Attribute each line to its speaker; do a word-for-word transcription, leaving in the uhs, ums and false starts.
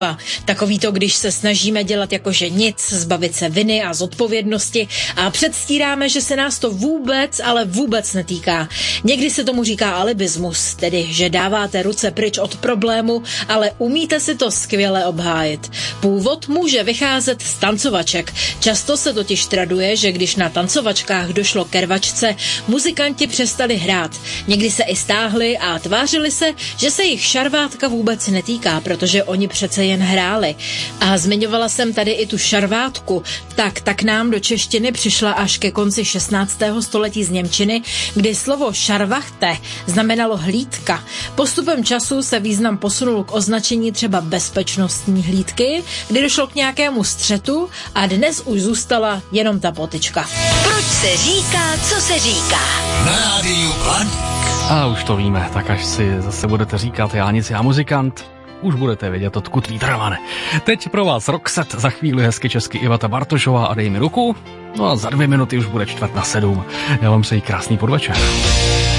Speaker 1: Takový to, když se snažíme dělat jakože nic, zbavit se viny a zodpovědnosti a předstíráme, že se nás to vůbec, ale vůbec netýká. Někdy se tomu říká alibismus, tedy že dáváte ruce pryč od problému, ale umíte si to skvěle obhájit. Původ může vycházet z tancovaček. Často se totiž traduje, že když na tancovačkách došlo ke rvačce, muzikanti přestali hrát. Někdy se i stáhli a tvářili se, že se jich šarvátka vůbec netýká, protože oni přece jen hráli. A zmiňovala jsem tady i tu šarvátku, tak tak nám do češtiny přišla až ke konci šestnáctého století z němčiny, kdy slovo šarvachte znamenalo hlídka. Postupem času se význam posunul k označení třeba bezpečnostní hlídky, kdy došlo k nějakému střetu a dnes už zůstala jenom ta potyčka.
Speaker 2: Proč se říká, co se říká?
Speaker 3: Na rádiu Planík.
Speaker 4: A už to víme, tak až si zase budete říkat já nic, já muzikant, už budete vědět, odkud Vít Romane. Teď pro vás Roxette, za chvíli hezky česky Iveta Bartošová a Dej mi ruku. No a za dvě minuty už bude čtvrt na sedm. Já vám přeji krásný podvečer.